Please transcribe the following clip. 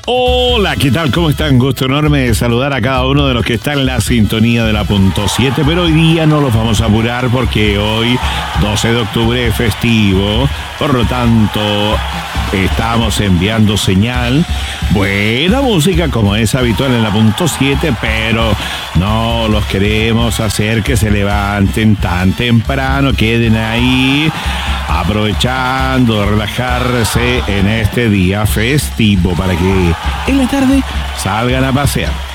Hola, ¿qué tal? ¿Cómo están? Gusto enorme de saludar a cada uno de los que están en la sintonía de la punto 7, pero hoy día no los vamos a apurar porque hoy, 12 de octubre, es festivo. Por lo tanto, estamos enviando señal. Buena música, como es habitual en la punto 7, pero no los queremos hacer que se levanten tan temprano. Queden ahí aprovechando de relajarse en este día festivo para que en la tarde salgan a pasear.